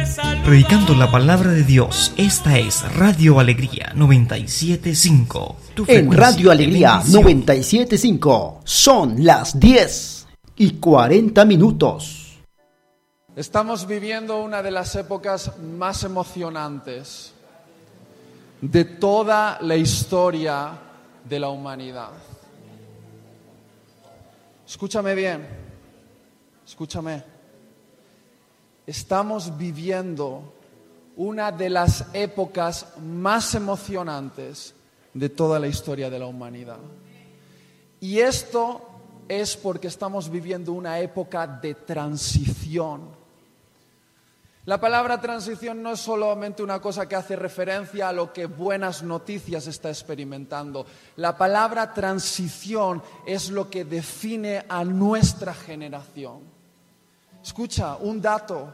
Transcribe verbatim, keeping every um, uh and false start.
Predicando la palabra de Dios, esta es Radio Alegría noventa y siete punto cinco. En Radio Alegría noventa y siete punto cinco son las diez y cuarenta minutos. Estamos viviendo una de las épocas más emocionantes de toda la historia de la humanidad. Escúchame bien, escúchame. Estamos viviendo una de las épocas más emocionantes de toda la historia de la humanidad. Y esto es porque estamos viviendo una época de transición. La palabra transición no es solamente una cosa que hace referencia a lo que Buenas Noticias está experimentando. La palabra transición es lo que define a nuestra generación. Escucha, un dato.